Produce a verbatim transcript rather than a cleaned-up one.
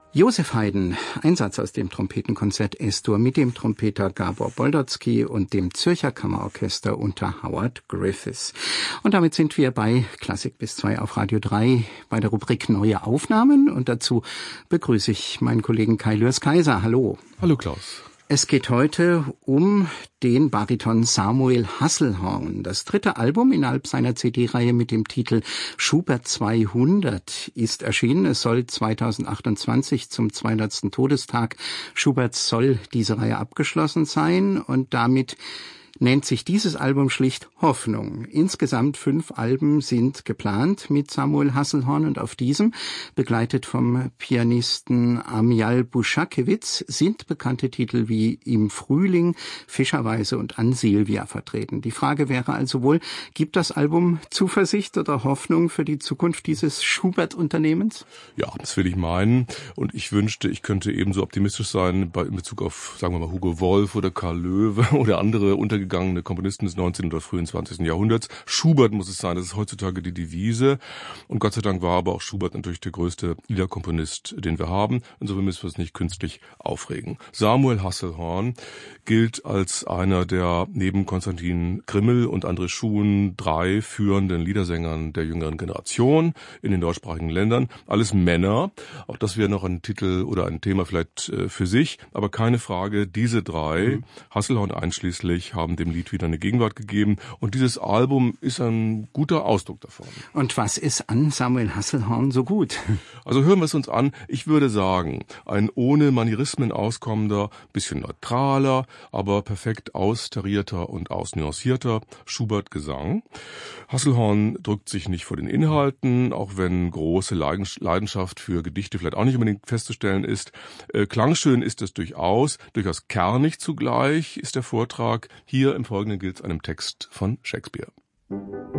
Josef Haydn, Einsatz aus dem Trompetenkonzert S-Dur mit dem Trompeter Gabor Boldotzky und dem Zürcher Kammerorchester unter Howard Griffiths. Und damit sind wir bei Klassik bis zwei auf Radio drei bei der Rubrik Neue Aufnahmen. Und dazu begrüße ich meinen Kollegen Kai Lührs-Kaiser. Hallo. Hallo Klaus. Es geht heute um den Bariton Samuel Hasselhorn. Das dritte Album innerhalb seiner C D-Reihe mit dem Titel Schubert zweihundert ist erschienen. Es soll zweitausendachtundzwanzig zum zweihundertsten Todestag Schuberts soll diese Reihe abgeschlossen sein und damit nennt sich dieses Album schlicht Hoffnung. Insgesamt fünf Alben sind geplant mit Samuel Hasselhorn und auf diesem, begleitet vom Pianisten Amial Buschakewitz, sind bekannte Titel wie Im Frühling, Fischerweise und An Silvia vertreten. Die Frage wäre also wohl, gibt das Album Zuversicht oder Hoffnung für die Zukunft dieses Schubert-Unternehmens? Ja, das will ich meinen. Und ich wünschte, ich könnte ebenso optimistisch sein in Bezug auf, sagen wir mal, Hugo Wolf oder Karl Löwe oder andere untergegangene Komponisten des neunzehnten oder frühen zwanzigsten Jahrhunderts. Schubert muss es sein, das ist heutzutage die Devise. Und Gott sei Dank war aber auch Schubert natürlich der größte Liederkomponist, den wir haben. Insofern müssen wir es nicht künstlich aufregen. Samuel Hasselhorn gilt als einer der neben Konstantin Grimmel und André Schuhn drei führenden Liedersängern der jüngeren Generation in den deutschsprachigen Ländern. Alles Männer. Auch das wäre noch ein Titel oder ein Thema vielleicht für sich. Aber keine Frage, diese drei, mhm. Hasselhorn einschließlich, haben dem Lied wieder eine Gegenwart gegeben. Und dieses Album ist ein guter Ausdruck davon. Und was ist an Samuel Hasselhorn so gut? Also hören wir es uns an. Ich würde sagen, ein ohne Manierismen auskommender, bisschen neutraler, aber perfekt austarierter und ausnuancierter Schubert-Gesang. Hasselhorn drückt sich nicht vor den Inhalten, auch wenn große Leidenschaft für Gedichte vielleicht auch nicht unbedingt festzustellen ist. Äh, klangschön ist es durchaus, durchaus kernig zugleich ist der Vortrag. Hier im Folgenden gilt es einem Text von Shakespeare.